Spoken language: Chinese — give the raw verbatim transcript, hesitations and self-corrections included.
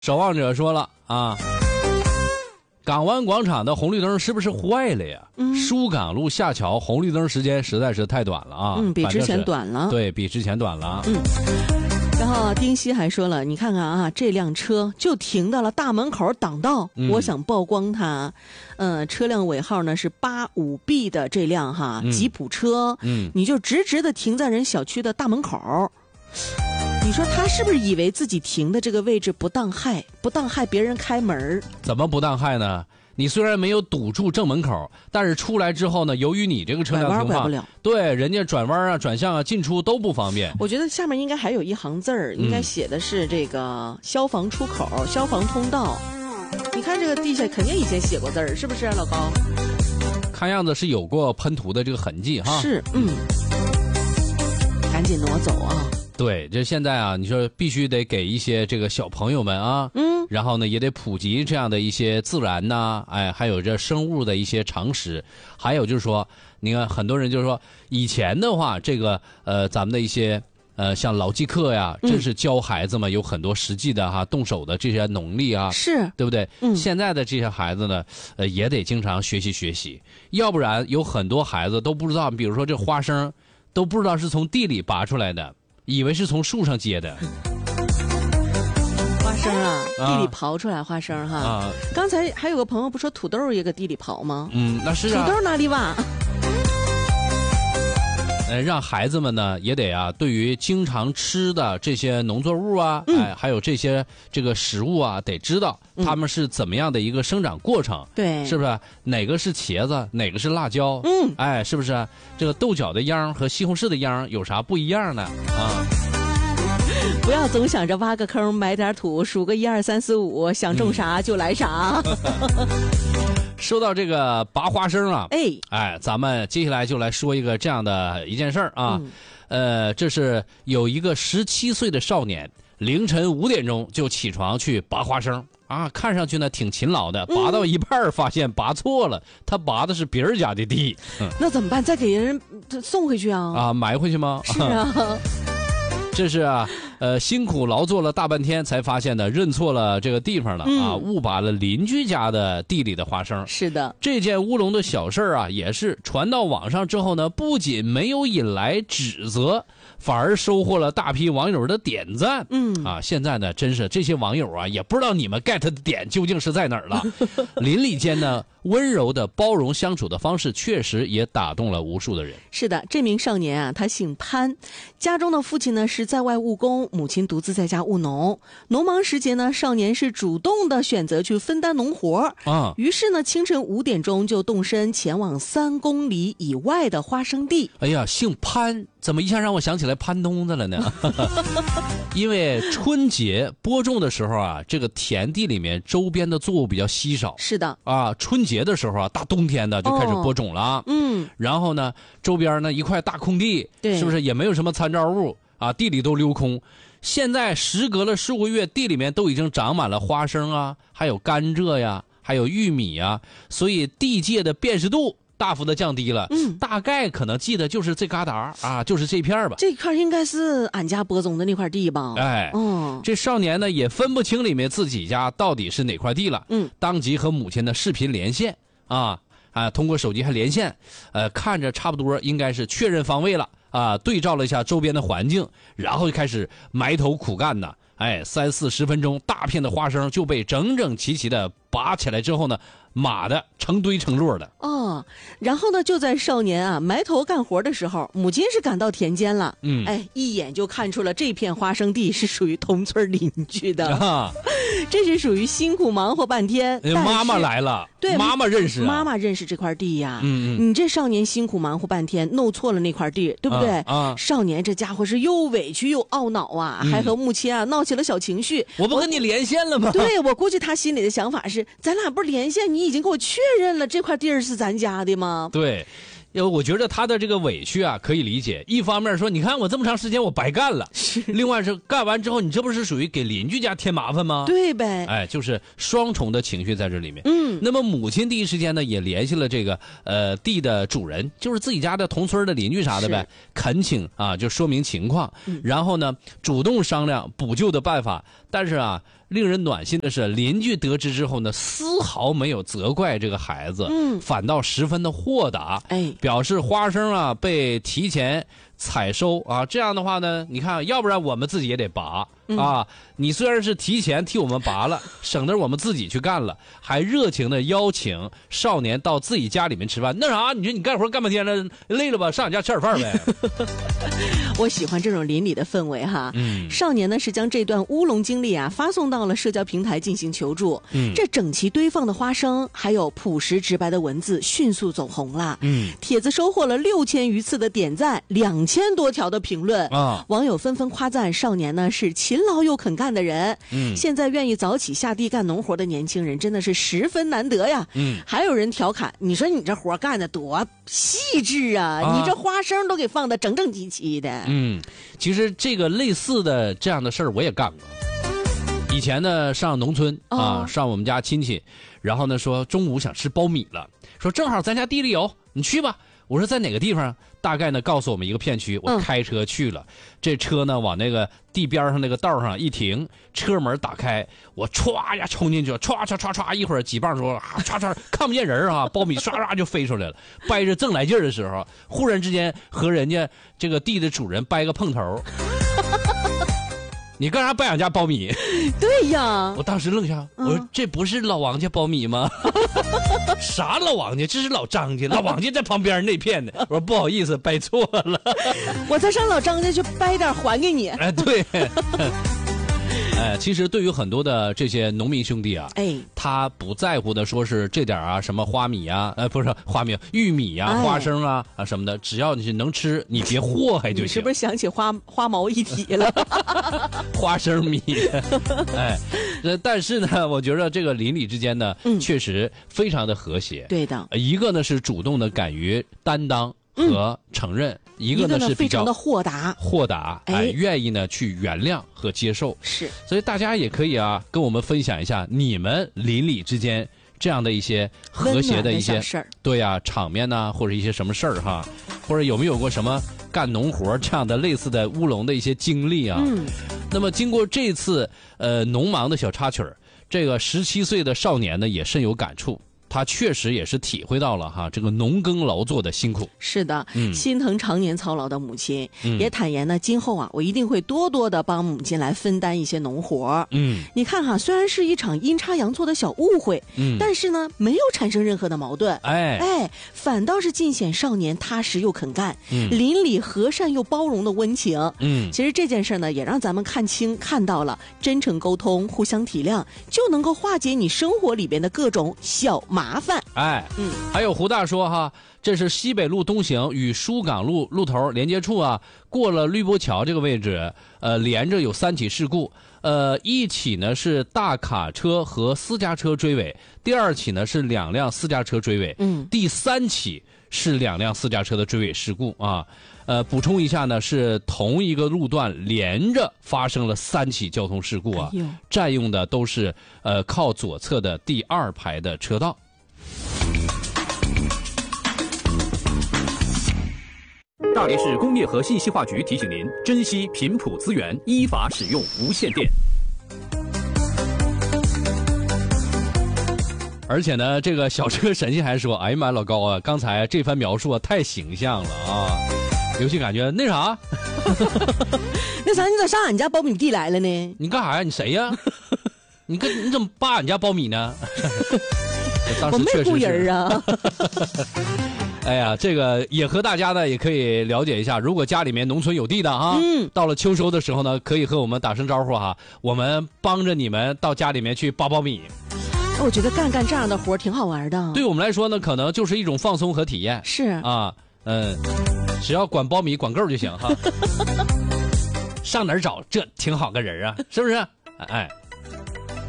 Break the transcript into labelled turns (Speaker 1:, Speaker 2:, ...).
Speaker 1: 守望者说了啊，港湾广场的红绿灯是不是坏了呀？嗯，疏港路下桥红绿灯时间实在是太短了啊，
Speaker 2: 嗯，比之前短了，
Speaker 1: 对比之前短了。
Speaker 2: 嗯，然后丁西还说了，你看看啊，这辆车就停到了大门口挡道，嗯、我想曝光它。呃，车辆尾号呢是八五 B 的这辆哈、嗯、吉普车，嗯，你就直直的停在人小区的大门口。你说他是不是以为自己停的这个位置不当害，不当害别人开门？
Speaker 1: 怎么不当害呢？你虽然没有堵住正门口，但是出来之后呢，由于你这个车辆停放，对人家转弯啊、转向啊、进出都不方便。
Speaker 2: 我觉得下面应该还有一行字儿，应该写的是这个消防出口、嗯、消防通道。你看这个地下肯定以前写过字儿，是不是啊，老高？
Speaker 1: 看样子是有过喷涂的这个痕迹哈。
Speaker 2: 是，嗯，赶紧挪走啊！
Speaker 1: 对，这现在啊，你说必须得给一些这个小朋友们啊，嗯，然后呢也得普及这样的一些自然呐、啊，哎，还有这生物的一些常识，还有就是说，你看很多人就是说，以前的话，这个呃，咱们的一些呃，像劳技课呀，真是教孩子们有很多实际的哈、动手的这些能力啊，
Speaker 2: 是
Speaker 1: 对不对？嗯，现在的这些孩子呢，呃，也得经常学习学习，要不然有很多孩子都不知道，比如说这花生，都不知道是从地里拔出来的。以为是从树上结的
Speaker 2: 花生啊，地里刨出来花生哈。啊，刚才还有个朋友不说土豆也搁地里刨吗？
Speaker 1: 嗯，那是啊。
Speaker 2: 土豆哪里挖？
Speaker 1: 呃，让孩子们呢也得啊，对于经常吃的这些农作物啊，嗯、哎，还有这些这个食物啊，得知道它们是怎么样的一个生长过程。
Speaker 2: 对、嗯，
Speaker 1: 是不是？哪个是茄子，哪个是辣椒？嗯，哎，是不是？这个豆角的秧和西红柿的秧有啥不一样呢？啊。
Speaker 2: 不要总想着挖个坑埋点土，数个一二三四五，想种啥就来啥。嗯、
Speaker 1: 说到这个拔花生啊，
Speaker 2: 哎
Speaker 1: 哎，咱们接下来就来说一个这样的一件事儿啊，嗯、呃，这是有一个十七岁的少年，凌晨五点钟就起床去拔花生啊，看上去呢挺勤劳的，拔到一半发现拔错了，嗯、他拔的是别人家的地，
Speaker 2: 嗯、那怎么办？再给人送回去啊？
Speaker 1: 啊，埋回去吗？
Speaker 2: 是啊。
Speaker 1: 这是啊，呃，辛苦劳作了大半天，才发现呢，认错了这个地方了、嗯、啊，误拔了邻居家的地里的花生。
Speaker 2: 是的，
Speaker 1: 这件乌龙的小事啊，也是传到网上之后呢，不仅没有引来指责，反而收获了大批网友的点赞。嗯啊，现在呢，真是这些网友啊，也不知道你们 get 的点究竟是在哪儿了。邻里间呢，温柔的包容相处的方式，确实也打动了无数的人。
Speaker 2: 是的，这名少年啊，他姓潘，家中的父亲呢是在外务工，母亲独自在家务农。农忙时节呢，少年是主动的选择去分担农活啊。于是呢，清晨五点钟就动身前往三公里以外的花生地。
Speaker 1: 哎呀，姓潘，怎么一下让我想起来潘东子了呢？因为春节播种的时候啊，这个田地里面周边的作物比较稀少。
Speaker 2: 是的
Speaker 1: 啊，春节的时候啊，大冬天的就开始播种了。哦、嗯，然后呢，周边呢一块大空地，
Speaker 2: 对，
Speaker 1: 是不是也没有什么参照物啊？地里都溜空。现在时隔了数个月，地里面都已经长满了花生啊，还有甘蔗呀，还有玉米啊，所以地界的辨识度大幅的降低了。嗯，大概可能记得就是这旮沓啊，就是这片吧。
Speaker 2: 这块应该是俺家播种的那块地吧？
Speaker 1: 哎，嗯，这少年呢也分不清里面自己家到底是哪块地了。嗯，当即和母亲的视频连线啊啊，通过手机还连线，呃，看着差不多应该是确认方位了啊，对照了一下周边的环境，然后就开始埋头苦干呢。哎，三四十分钟，大片的花生就被整整齐齐的拔起来之后呢，码的成堆成摞的。
Speaker 2: 哦，然后呢，就在少年啊埋头干活的时候，母亲是赶到田间了。嗯，哎，一眼就看出了这片花生地是属于同村邻居的。啊，这是属于辛苦忙活半天。
Speaker 1: 哎，妈妈来了，
Speaker 2: 对，
Speaker 1: 妈妈认识、啊，
Speaker 2: 妈妈认识这块地呀。嗯嗯，你这少年辛苦忙活半天，弄错了那块地，对不对？啊，啊少年这家伙是又委屈又懊恼啊，嗯、还和母亲啊闹起了小情绪。
Speaker 1: 我不跟你连线了吗？
Speaker 2: 对，我估计他心里的想法是，咱俩不是连线，你已经给我确认了这块地儿是咱家的吗？
Speaker 1: 对。我觉得他的这个委屈啊可以理解，一方面说你看我这么长时间我白干了，另外是干完之后你这不是属于给邻居家添麻烦吗？
Speaker 2: 对呗，
Speaker 1: 哎，就是双重的情绪在这里面。嗯，那么母亲第一时间呢也联系了这个呃地的主人，就是自己家的同村的邻居啥的呗，恳请啊就说明情况，嗯、然后呢主动商量补救的办法，但是啊令人暖心的是，邻居得知之后呢，丝毫没有责怪这个孩子，
Speaker 2: 嗯，
Speaker 1: 反倒十分的豁达，
Speaker 2: 哎，
Speaker 1: 表示花生啊被提前采收啊，这样的话呢，你看，要不然我们自己也得拔、嗯、啊。你虽然是提前替我们拔了，省得我们自己去干了，还热情的邀请少年到自己家里面吃饭。那啥，你说你干活干半天了，累了吧？上你家吃点饭呗。
Speaker 2: 我喜欢这种邻里的氛围哈。
Speaker 1: 嗯，
Speaker 2: 少年呢是将这段乌龙经历啊发送到了社交平台进行求助。嗯，这整齐堆放的花生，还有朴实直白的文字，迅速走红了。嗯，帖子收获了六千余次的点赞，两千多条的评论啊，网友纷纷夸赞少年呢是勤劳又肯干的人。嗯，现在愿意早起下地干农活的年轻人真的是十分难得呀。嗯，还有人调侃，你说你这活干的多细致啊，啊你这花生都给放得整整齐齐的。
Speaker 1: 嗯，其实这个类似的这样的事儿我也干过。以前呢上农村啊，上我们家亲戚，然后呢说中午想吃苞米了，说正好咱家地里有，你去吧。我说在哪个地方？大概呢告诉我们一个片区，我开车去了。嗯、这车呢往那个地边上那个道上一停，车门打开，我歘呀冲进去了，歘歘歘歘，一会儿几棒说啊歘歘，看不见人啊，苞米唰唰就飞出来了。掰着正来劲儿的时候，忽然之间和人家这个地的主人掰个碰头。你干啥掰俺家苞米？
Speaker 2: 对呀，
Speaker 1: 我当时愣下，我说这不是老王家苞米吗？啥老王家？这是老张家，老王家在旁边那片的。我说不好意思，掰错了。
Speaker 2: 我再上老张家去掰点还给你。
Speaker 1: 哎，对。哎，其实对于很多的这些农民兄弟啊，哎，他不在乎的说是这点啊什么花米啊，呃，不是花米，玉米啊、哎、花生啊啊什么的，只要你是能吃，你别祸害就行。
Speaker 2: 你是不是想起花花毛一体了？
Speaker 1: 花生米，哎，但是呢，我觉得这个邻里之间呢，嗯、确实非常的和谐。
Speaker 2: 对的，
Speaker 1: 一个呢是主动的敢于担当和承认。嗯一个呢是
Speaker 2: 非常的豁达，
Speaker 1: 豁达，哎，愿意呢去原谅和接受，
Speaker 2: 是，
Speaker 1: 所以大家也可以啊跟我们分享一下你们邻里之间这样的一些和谐的一些
Speaker 2: 事儿，
Speaker 1: 对呀、啊，场面呐、啊，或者一些什么事儿哈，或者有没有过什么干农活这样的类似的乌龙的一些经历啊？嗯，那么经过这次呃农忙的小插曲儿，这个十七岁的少年呢也深有感触。他确实也是体会到了哈这个农耕劳作的辛苦。
Speaker 2: 是的，嗯、心疼常年操劳的母亲，嗯、也坦言呢，今后啊，我一定会多多的帮母亲来分担一些农活。嗯，你看哈，虽然是一场阴差阳错的小误会，嗯，但是呢，没有产生任何的矛盾。哎哎，反倒是尽显少年踏实又肯干，嗯、邻里和善又包容的温情。嗯，其实这件事呢，也让咱们看清看到了，真诚沟通、互相体谅，就能够化解你生活里边的各种小麻麻烦。
Speaker 1: 哎，嗯，还有胡大说哈，这是西北路东行与疏港路路头连接处啊，过了绿波桥这个位置，呃，连着有三起事故，呃，一起呢是大卡车和私家车追尾，第二起呢是两辆私家车追尾，嗯，第三起是两辆私家车的追尾事故啊。呃，补充一下呢，是同一个路段连着发生了三起交通事故啊，哎、占用的都是呃靠左侧的第二排的车道。
Speaker 3: 大连市工业和信息化局提醒您：珍惜频谱资源，依法使用无线电。
Speaker 1: 而且呢，这个小车神仙还说：“哎呀妈，老高啊，刚才这番描述啊，太形象了啊！尤其感觉那啥，
Speaker 2: 那啥，你咋上俺家苞米地来了呢？
Speaker 1: 你干啥呀？你谁呀？你跟你怎么扒俺家苞米呢？
Speaker 2: 我没雇人啊。”
Speaker 1: 哎呀，这个也和大家呢也可以了解一下，如果家里面农村有地的哈，嗯，到了秋收的时候呢，可以和我们打声招呼哈，我们帮着你们到家里面去扒苞米。
Speaker 2: 我觉得干干这样的活挺好玩的。
Speaker 1: 对我们来说呢，可能就是一种放松和体验。
Speaker 2: 是
Speaker 1: 啊，嗯，只要管苞米管够就行哈。上哪儿找这挺好个人啊？是不是？哎。